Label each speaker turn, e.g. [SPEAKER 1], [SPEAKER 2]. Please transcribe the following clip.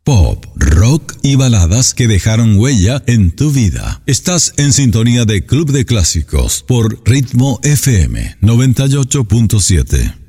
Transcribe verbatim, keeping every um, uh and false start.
[SPEAKER 1] pop, rock y baladas que dejaron huella en tu vida. Estás en sintonía de Club de Clásicos por Ritmo F M noventa y ocho punto siete.